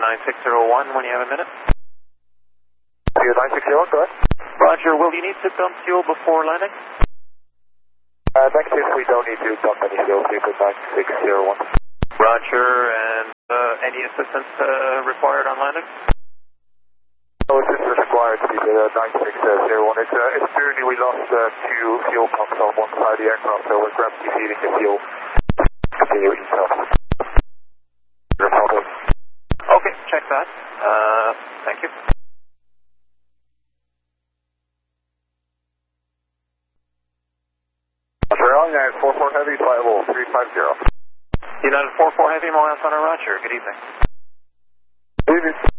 9601 when you have a minute. 9601, go ahead. Roger, will you need to dump fuel before landing? Next if we don't need to dump any fuel, keep it 9601. Roger, and any assistance required on landing? No assistance required to be the 9601. It's purely we lost two fuel pumps on one side of the aircraft, so we're gravity feeding the fuel. Continue yourself. No problem. Okay, check that. Thank you. United 44 Heavy, flight level 350. United 44 Heavy, Montana, Roger. Good evening. Good evening.